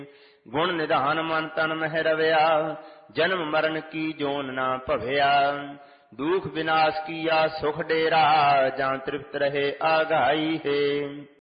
ਗੁਣ ਨਿਧਾਨ ਮਨ ਤਨ ਮਹਿ ਰਵਿਆ, ਜਨਮ ਮਰਨ ਕੀ ਜੋਨ ਨਾ ਭਵਿਆ। ਦੁਖ ਵਿਨਾਸ਼ ਕੀਆ ਸੁਖ ਡੇਰਾ, ਜਾਂ ਤ੍ਰਿਪਤ ਰਹੇ ਆਗਾਈ ਹੈ।